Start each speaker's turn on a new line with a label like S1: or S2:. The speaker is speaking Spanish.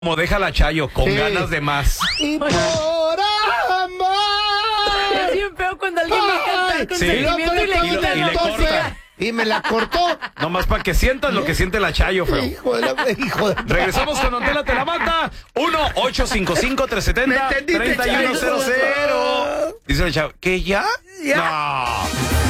S1: Como deja la Chayo, con ganas de más.
S2: Y por amor.
S3: Es bien feo cuando alguien va a cantar con sentimiento y le quita
S1: y
S3: la
S1: le corta.
S2: Y me la cortó.
S1: Nomás para que sientas lo que siente la Chayo, feo.
S2: Hijo de la...
S1: Regresamos con Don Tela te la mata. 1-855-370-3100. Dice la Chayo, ¿qué ya?
S2: Ya.
S1: No.